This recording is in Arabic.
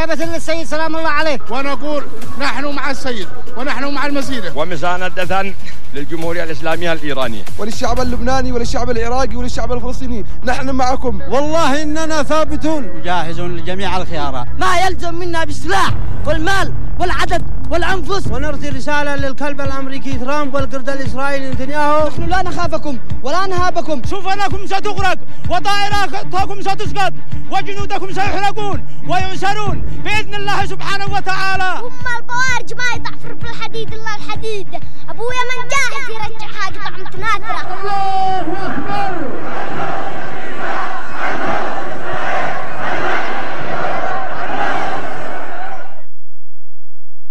استجابة للسيد سلام الله عليه، ونقول نحن مع السيد ونحن مع المسيرة، ومساندة للجمهورية الإسلامية الإيرانية وللشعب اللبناني وللشعب العراقي وللشعب الفلسطيني. نحن معكم، والله إننا ثابتون جاهزون لجميع الخيارات. ما يلزم منا بالسلاح والمال والعدد والأنفس. ونرسل رسالة للكلب الأمريكي ترامب والقرد الإسرائيلي نتنياهو: نحن لا نخافكم ولا نهابكم. سفنكم ستغرق وطائراتكم ستسقط وجنودكم سيحرقون ويؤسرون بإذن الله سبحانه وتعالى. هم البوارج ما يضعفر بالحديد إلا الحديد. أبويا من جاهز يرجعها قطع متناثرة. الله أكبر.